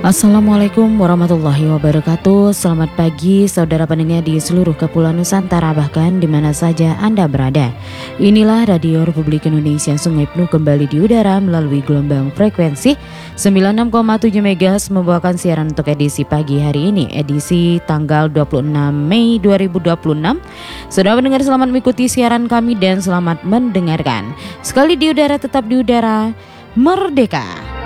Assalamualaikum warahmatullahi wabarakatuh. Selamat pagi saudara pendengar di seluruh kepulauan Nusantara, bahkan di mana saja Anda berada. Inilah Radio Republik Indonesia Sungai Penuh kembali di udara melalui gelombang frekuensi 96,7 MHz membawakan siaran untuk edisi pagi hari ini, edisi tanggal 26 Mei 2026. Saudara pendengar, selamat mengikuti siaran kami dan selamat mendengarkan. Sekali di udara tetap di udara, merdeka.